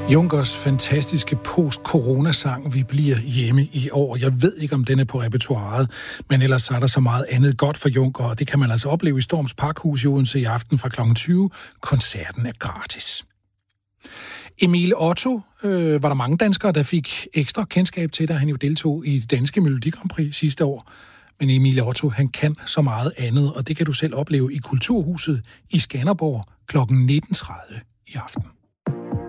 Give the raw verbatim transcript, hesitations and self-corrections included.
Junkers fantastiske post-corona-sang, Vi bliver hjemme i år. Jeg ved ikke, om den er på repertoiret, men ellers er der så meget andet godt for Junker, og det kan man altså opleve i Storms Parkhus i Odense i aften fra klokken tyve. Koncerten er gratis. Emil Otto øh, var der mange danskere, der fik ekstra kendskab til, da han jo deltog i det danske Melodi Grand Prix sidste år. Men Emil Otto, han kan så meget andet, og det kan du selv opleve i Kulturhuset i Skanderborg klokken nitten tredive i aften.